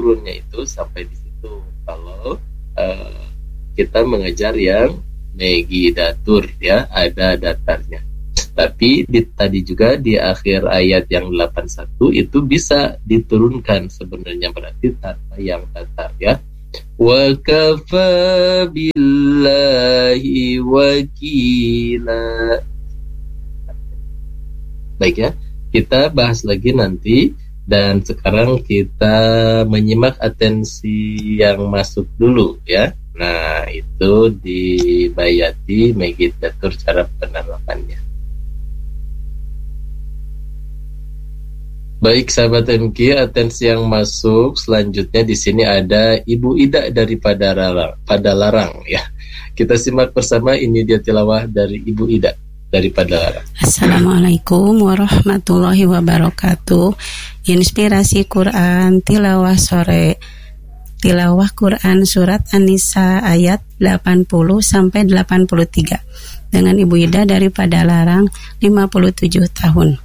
turunnya itu sampai di situ kalau kita mengejar yang Megidatur ya, ada datarnya. Tapi tadi juga di akhir ayat yang 81 itu bisa diturunkan sebenarnya, berarti tanpa yang datar ya. Wa kafa billahi wakila. Baik ya, kita bahas lagi nanti. Dan sekarang kita menyimak atensi yang masuk dulu ya. Nah, itu di Bayati Megidatur cara penerapannya. Baik sahabat MQ, atensi yang masuk selanjutnya di sini ada Ibu Ida dari Padalarang ya. Kita simak bersama, ini dia tilawah dari Ibu Ida dari Padalarang. Assalamualaikum warahmatullahi wabarakatuh. Inspirasi Quran tilawah sore. Tilawah Quran surat An-Nisa ayat 80 sampai 83 dengan Ibu Ida dari Padalarang 57 tahun.